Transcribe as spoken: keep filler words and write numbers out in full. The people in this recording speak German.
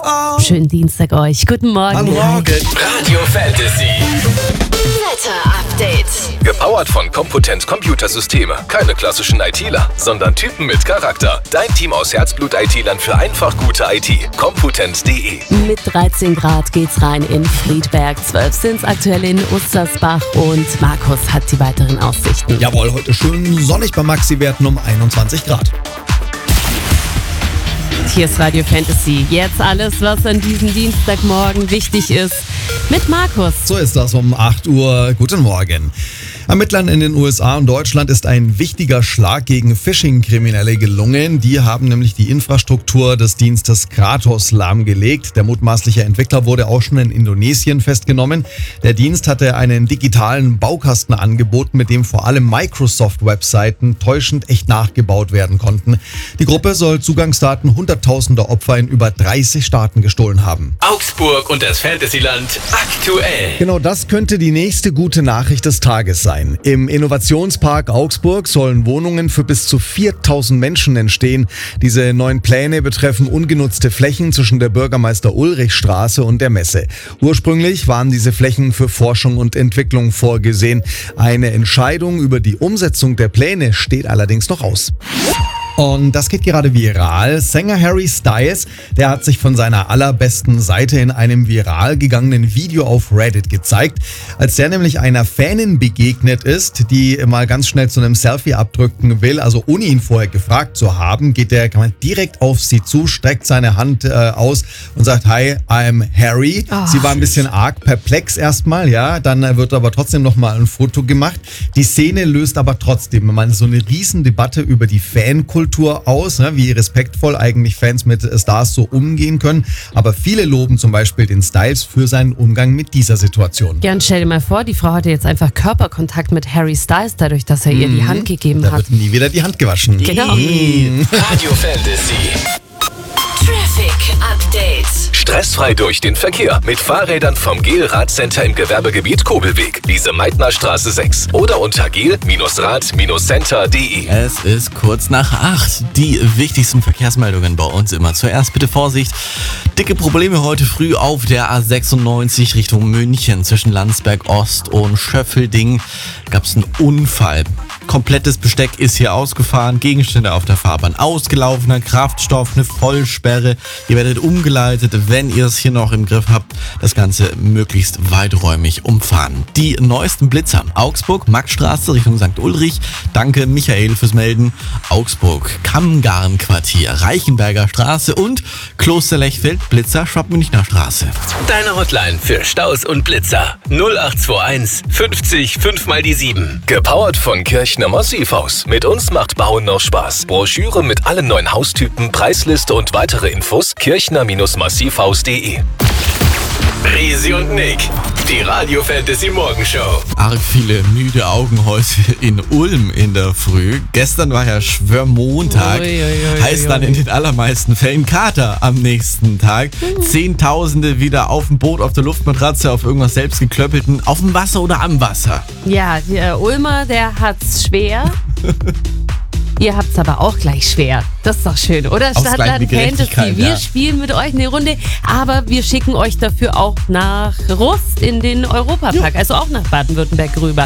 Schönen Dienstag euch. Guten Morgen. Hallo. Morgen. Radio Fantasy. Wetter-Update. Gepowert von Computent Computersysteme. Keine klassischen ITler, sondern Typen mit Charakter. Dein Team aus Herzblut-I T-Lern für einfach gute I T. Computent punkt de. Mit dreizehn Grad geht's rein in Friedberg. zwölf sind's aktuell in Ustersbach und Markus hat die weiteren Aussichten. Jawohl, heute schön sonnig bei Maxi-Werten um einundzwanzig Grad. Hier ist Radio Fantasy. Jetzt alles, was an diesem Dienstagmorgen wichtig ist, mit Markus. So ist das um acht Uhr. Guten Morgen. Ermittlern in den U S A und Deutschland ist ein wichtiger Schlag gegen Phishing-Kriminelle gelungen. Die haben nämlich die Infrastruktur des Dienstes Kratos lahmgelegt. Der mutmaßliche Entwickler wurde auch schon in Indonesien festgenommen. Der Dienst hatte einen digitalen Baukasten angeboten, mit dem vor allem Microsoft-Webseiten täuschend echt nachgebaut werden konnten. Die Gruppe soll Zugangsdaten hunderttausender Opfer in über dreißig Staaten gestohlen haben. Augsburg und das Fantasyland aktuell. Genau das könnte die nächste gute Nachricht des Tages sein. Im Innovationspark Augsburg sollen Wohnungen für bis zu viertausend Menschen entstehen. Diese neuen Pläne betreffen ungenutzte Flächen zwischen der Bürgermeister-Ulrich-Straße und der Messe. Ursprünglich waren diese Flächen für Forschung und Entwicklung vorgesehen. Eine Entscheidung über die Umsetzung der Pläne steht allerdings noch aus. Und das geht gerade viral. Sänger Harry Styles, der hat sich von seiner allerbesten Seite in einem viral gegangenen Video auf Reddit gezeigt. Als der nämlich einer Fanin begegnet ist, die mal ganz schnell zu einem Selfie abdrücken will, also ohne ihn vorher gefragt zu haben, geht der direkt auf sie zu, streckt seine Hand äh, aus und sagt, hi, I'm Harry. Oh, sie war ein bisschen arg perplex erstmal, ja, dann äh, wird aber trotzdem nochmal ein Foto gemacht. Die Szene löst aber trotzdem mal so eine Riesendebatte über die Fankultur aus, ne, wie respektvoll eigentlich Fans mit Stars so umgehen können. Aber viele loben zum Beispiel den Styles für seinen Umgang mit dieser Situation. Ja, und stell dir mal vor, die Frau hatte jetzt einfach Körperkontakt mit Harry Styles, dadurch, dass er ihr die Hand gegeben da hat. wird nie wieder die Hand gewaschen. Genau. Radio Fantasy. Traffic Update. Stressfrei durch den Verkehr mit Fahrrädern vom Gel Radcenter im Gewerbegebiet Kobelweg, Lise Meitner Straße sechs oder unter gel Rad Center punkt de. Es ist kurz nach acht. Die wichtigsten Verkehrsmeldungen bei uns immer. Zuerst bitte Vorsicht. Dicke Probleme heute früh auf der A sechsundneunzig Richtung München. Zwischen Landsberg Ost und Schöffelding gab es einen Unfall. Komplettes Besteck ist hier ausgefahren, Gegenstände auf der Fahrbahn ausgelaufener Kraftstoff, eine Vollsperre. Ihr werdet umgeleitet, wenn ihr es hier noch im Griff habt, das Ganze möglichst weiträumig umfahren. Die neuesten Blitzer: Augsburg, Maxstraße Richtung Sankt Ulrich. Danke Michael fürs Melden. Augsburg, Kammgarnquartier, Reichenberger Straße und Klosterlechfeld, Blitzer, Schwabmünchner Straße. Deine Hotline für Staus und Blitzer. null acht zwei eins fünfzig fünf mal die sieben. Gepowert von Kirchner Massivhaus. Mit uns macht Bauen noch Spaß. Broschüre mit allen neuen Haustypen, Preisliste und weitere Infos kirchner Massivhaus punkt de. Risi und Nick, die Radio Fantasy Morgenshow. Arg viele müde Augen heute in Ulm in der Früh. Gestern war ja Schwörmontag. Ui, ui, ui, heißt dann in den allermeisten Fällen Kater am nächsten Tag. Zehntausende wieder auf dem Boot, auf der Luftmatratze, auf irgendwas selbstgeklöppelten, auf dem Wasser oder am Wasser. Ja, der Ulmer, der hat's schwer. Ihr habt's aber auch gleich schwer. Das ist doch schön, oder? Ausgleichende Stadtland Fantasy. Gerechtigkeit, Wir ja. spielen mit euch eine Runde, aber wir schicken euch dafür auch nach Rust in den Europapark, also auch nach Baden-Württemberg rüber.